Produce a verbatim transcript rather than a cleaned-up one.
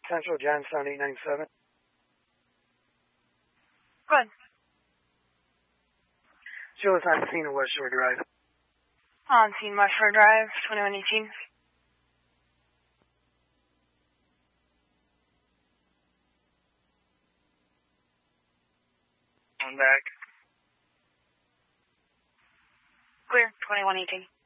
Central Johnstown eight nine seven. Good. Show us on scene of West Shore Drive. On scene West Shore Drive, twenty-one eighteen. I'm back. Clear, twenty-one eighteen.